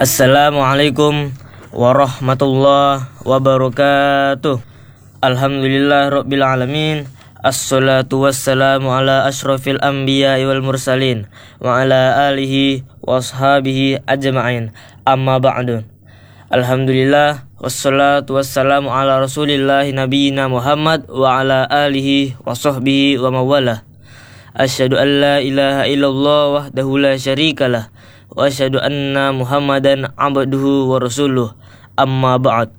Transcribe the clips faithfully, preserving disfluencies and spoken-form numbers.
Assalamualaikum warahmatullahi wabarakatuh. Alhamdulillah rabbil alamin. Assalatu wassalamu ala ashrafil anbiya wal mursalin wa ala alihi wa ashabihi ajma'in. Amma ba'du. Alhamdulillah wassalatu wassalamu ala rasulillahi nabiyina Muhammad wa ala alihi wa sahbihi wa mawalah. Asyhadu an la ilaha illallah wahdahu la syarikalah wa asyhadu anna Muhammadan abduhu wa rasuluh. Amma ba'd.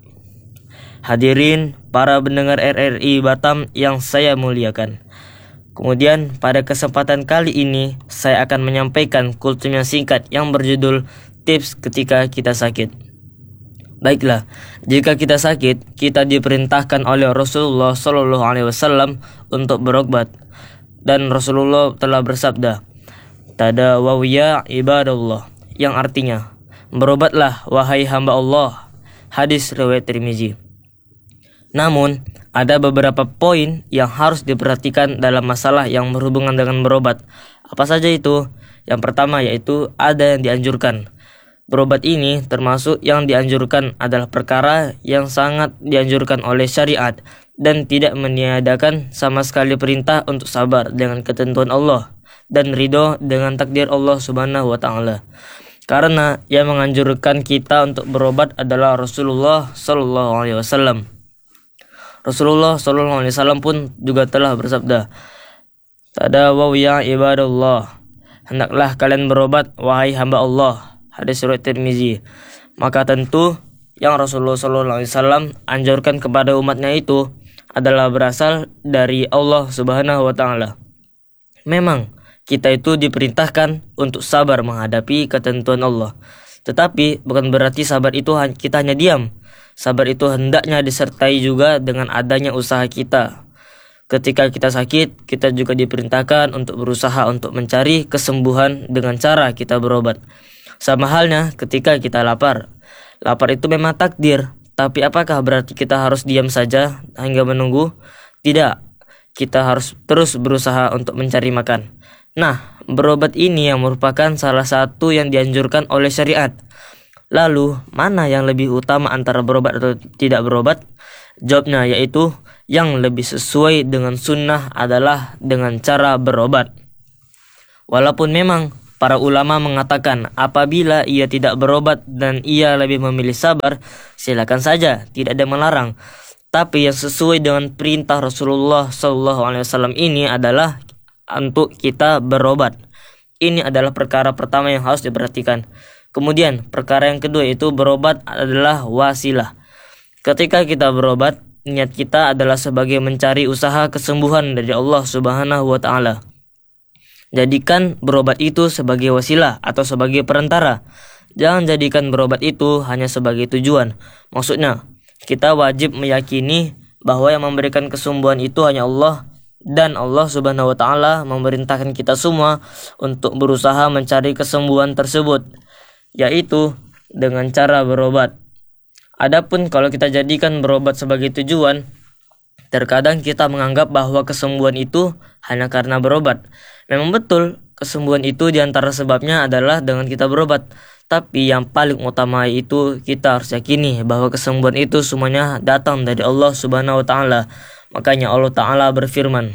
Hadirin para pendengar R R I Batam yang saya muliakan. Kemudian pada kesempatan kali ini saya akan menyampaikan kultum yang singkat yang berjudul tips ketika kita sakit. Baiklah, jika kita sakit, kita diperintahkan oleh Rasulullah Shallallahu Alaihi Wasallam untuk berobat, dan Rasulullah telah bersabda, "Tadawaw ya ibadallah," yang artinya, berobatlah wahai hamba Allah. Hadis riwayat Tirmizi. Namun, ada beberapa poin yang harus diperhatikan dalam masalah yang berhubungan dengan berobat. Apa saja itu? Yang pertama yaitu ada yang dianjurkan. Berobat ini termasuk yang dianjurkan adalah perkara yang sangat dianjurkan oleh syariat dan tidak meniadakan sama sekali perintah untuk sabar dengan ketentuan Allah dan ridho dengan takdir Allah Subhanahu wa taala. Karena yang menganjurkan kita untuk berobat adalah Rasulullah Shallallahu alaihi wasallam. Rasulullah Shallallahu alaihi wasallam pun juga telah bersabda, "Tadawaw ya ibadallah," hendaklah kalian berobat wahai hamba Allah. Hadis riwayat Tirmizi. Maka tentu yang Rasulullah Shallallahu alaihi wasallam anjurkan kepada umatnya itu adalah berasal dari Allah Subhanahu wa taala. Memang kita itu diperintahkan untuk sabar menghadapi ketentuan Allah. Tetapi bukan berarti sabar itu kita hanya diam. Sabar itu hendaknya disertai juga dengan adanya usaha kita. Ketika kita sakit, kita juga diperintahkan untuk berusaha untuk mencari kesembuhan dengan cara kita berobat. Sama halnya ketika kita lapar. Lapar itu memang takdir, tapi apakah berarti kita harus diam saja hingga menunggu? Tidak, kita harus terus berusaha untuk mencari makan. Nah, berobat ini yang merupakan salah satu yang dianjurkan oleh syariat. Lalu, mana yang lebih utama antara berobat atau tidak berobat? Jawabnya yaitu yang lebih sesuai dengan sunnah adalah dengan cara berobat. Walaupun memang para ulama mengatakan apabila ia tidak berobat dan ia lebih memilih sabar, silakan saja, tidak ada yang melarang. Tapi yang sesuai dengan perintah Rasulullah Shallallahu Alaihi Wasallam ini adalah untuk kita berobat. Ini adalah perkara pertama yang harus diperhatikan. Kemudian perkara yang kedua yaitu berobat adalah wasilah. Ketika kita berobat, niat kita adalah sebagai mencari usaha kesembuhan dari Allah Subhanahu wa taala. Jadikan berobat itu sebagai wasilah atau sebagai perantara. Jangan jadikan berobat itu hanya sebagai tujuan. Maksudnya, kita wajib meyakini bahwa yang memberikan kesembuhan itu hanya Allah, dan Allah Subhanahu wa taala memerintahkan kita semua untuk berusaha mencari kesembuhan tersebut, yaitu dengan cara berobat. Adapun kalau kita jadikan berobat sebagai tujuan, terkadang kita menganggap bahwa kesembuhan itu hanya karena berobat. Memang betul, kesembuhan itu diantara sebabnya adalah dengan kita berobat. Tapi yang paling utama itu kita harus yakini bahwa kesembuhan itu semuanya datang dari Allah Subhanahu wa taala. Makanya Allah Ta'ala berfirman,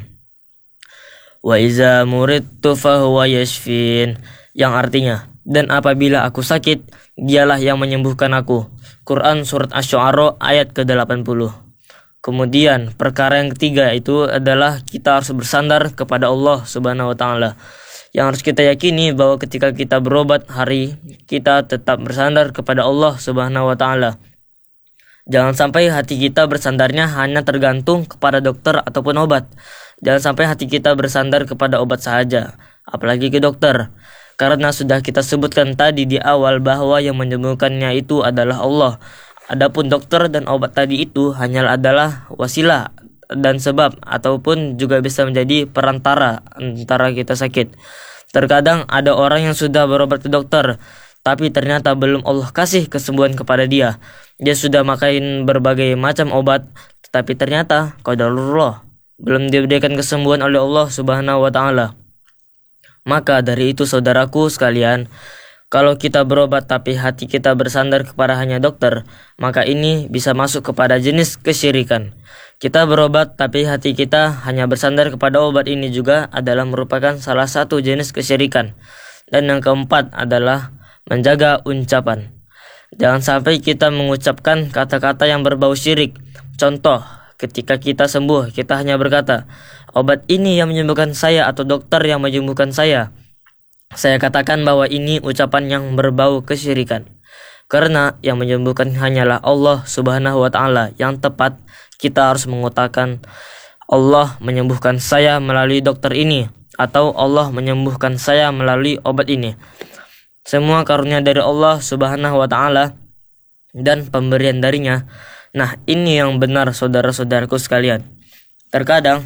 "Wa iza muridtu fahuwa yashfin," yang artinya, dan apabila aku sakit, dialah yang menyembuhkan aku. Quran Surat Asy-Syu'ara ayat ke delapan puluh. Kemudian perkara yang ketiga itu adalah kita harus bersandar kepada Allah Subhanahu wa taala. Yang harus kita yakini bahwa ketika kita berobat hari, kita tetap bersandar kepada Allah Subhanahu wa taala. Jangan sampai hati kita bersandarnya hanya tergantung kepada dokter ataupun obat. Jangan sampai hati kita bersandar kepada obat saja, apalagi ke dokter. Karena sudah kita sebutkan tadi di awal bahwa yang menyembuhkannya itu adalah Allah. Adapun dokter dan obat tadi itu hanyalah adalah wasilah dan sebab ataupun juga bisa menjadi perantara antara kita sakit. Terkadang ada orang yang sudah berobat ke dokter, tapi ternyata belum Allah kasih kesembuhan kepada dia. Dia sudah makan berbagai macam obat, tetapi ternyata qadarullah belum diberikan kesembuhan oleh Allah Subhanahu wa taala. Maka dari itu saudaraku sekalian, Kalau kita berobat tapi hati kita bersandar kepada hanya dokter, maka ini bisa masuk kepada jenis kesyirikan. Kita berobat tapi hati kita hanya bersandar kepada obat ini juga adalah merupakan salah satu jenis kesyirikan. Dan yang keempat adalah menjaga ucapan. Jangan sampai kita mengucapkan kata-kata yang berbau syirik. Contoh, ketika kita sembuh, kita hanya berkata, obat ini yang menyembuhkan saya atau dokter yang menyembuhkan saya. Saya katakan bahwa ini ucapan yang berbau kesyirikan. Karena yang menyembuhkan hanyalah Allah Subhanahu wa taala. Yang tepat kita harus mengatakan Allah menyembuhkan saya melalui dokter ini atau Allah menyembuhkan saya melalui obat ini. Semua karunia dari Allah Subhanahu wa taala dan pemberian darinya. Nah, ini yang benar saudara-saudaraku sekalian. Terkadang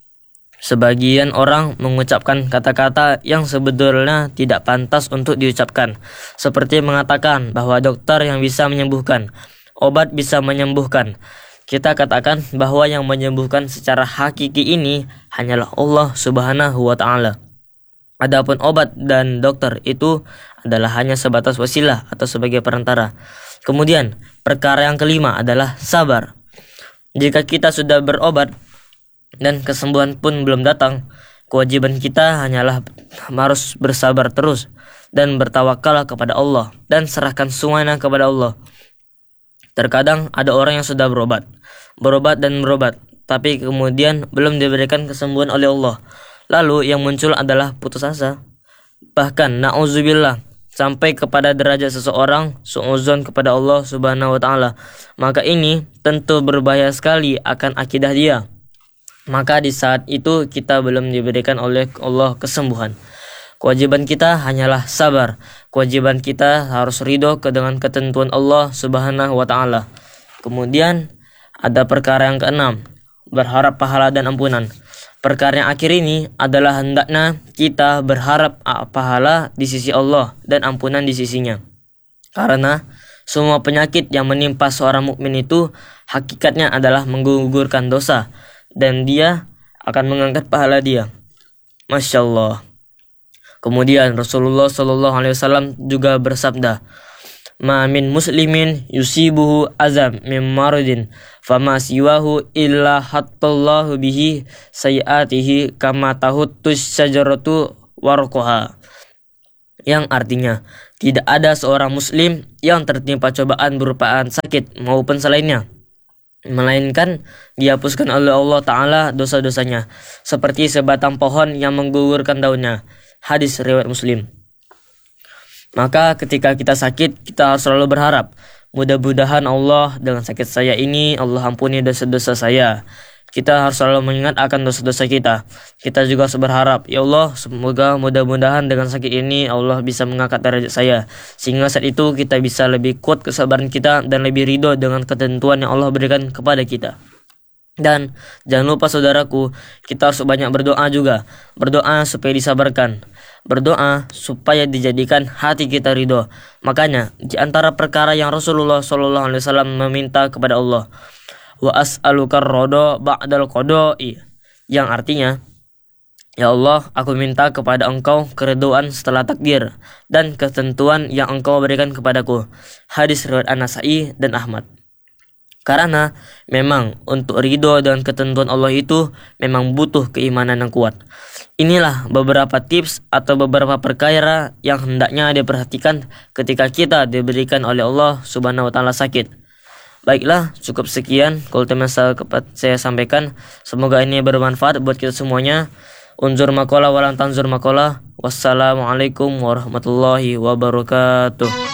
sebagian orang mengucapkan kata-kata yang sebetulnya tidak pantas untuk diucapkan. Seperti mengatakan bahwa dokter yang bisa menyembuhkan, obat bisa menyembuhkan. Kita katakan bahwa yang menyembuhkan secara hakiki ini hanyalah Allah Subhanahu wa taala. Adapun obat dan dokter itu adalah hanya sebatas wasilah atau sebagai perantara. Kemudian, perkara yang kelima adalah sabar. Jika kita sudah berobat dan kesembuhan pun belum datang, kewajiban kita hanyalah harus bersabar terus dan bertawakal kepada Allah dan serahkan semuanya kepada Allah. Terkadang ada orang yang sudah berobat, berobat dan berobat, tapi kemudian belum diberikan kesembuhan oleh Allah. Lalu yang muncul adalah putus asa. Bahkan na'udzubillah sampai kepada derajat seseorang suudzon kepada Allah Subhanahu wa taala. Maka ini tentu berbahaya sekali akan akidah dia. Maka di saat itu kita belum diberikan oleh Allah kesembuhan. Kewajiban kita hanyalah sabar. Kewajiban kita harus ridho dengan ketentuan Allah Subhanahu wa taala. Kemudian ada perkara yang keenam, berharap pahala dan ampunan. Perkara yang akhir ini adalah hendaknya kita berharap pahala di sisi Allah dan ampunan di sisinya. Karena semua penyakit yang menimpa seorang mukmin itu hakikatnya adalah menggugurkan dosa. Dan dia akan mengangkat pahala dia. Masya Allah. Kemudian Rasulullah Shallallahu Alaihi Wasallam juga bersabda, "Ma min muslimin yusibuhu azam min maradin, fama siwahu illa hattallahu bihi sayiatihi kama tahuttus syajaratu warqaha." Yang artinya, tidak ada seorang muslim yang tertimpa cobaan berupa sakit maupun selainnya, melainkan dihapuskan oleh Allah Ta'ala dosa-dosanya seperti sebatang pohon yang menggugurkan daunnya. Hadis riwayat Muslim. Maka ketika kita sakit, kita harus selalu berharap, mudah-mudahan Allah dengan sakit saya ini Allah ampuni dosa-dosa saya. Kita harus selalu mengingat akan dosa-dosa kita. Kita juga harus berharap, ya Allah, semoga mudah-mudahan dengan sakit ini Allah bisa mengangkat derajat saya, sehingga saat itu kita bisa lebih kuat kesabaran kita dan lebih ridho dengan ketentuan yang Allah berikan kepada kita. Dan jangan lupa saudaraku, kita harus banyak berdoa juga. Berdoa supaya disabarkan, berdoa supaya dijadikan hati kita ridho. Makanya di antara perkara yang Rasulullah Shallallahu Alaihi Wasallam meminta kepada Allah, wa as'aluka ar-ridha ba'dal qada'i, yang artinya, ya Allah, aku minta kepada Engkau keridhaan setelah takdir dan ketentuan yang Engkau berikan kepadaku. Hadis riwayat An-Nasa'i dan Ahmad. Karena memang untuk ridho dengan ketentuan Allah itu memang butuh keimanan yang kuat. Inilah beberapa tips atau beberapa perkara yang hendaknya diperhatikan ketika kita diberikan oleh Allah Subhanahu wa taala sakit. Baiklah, cukup sekian kalau teman saya, saya sampaikan. Semoga ini bermanfaat buat kita semuanya. Unzur maqala walan tanzur maqala. Wassalamualaikum warahmatullahi wabarakatuh.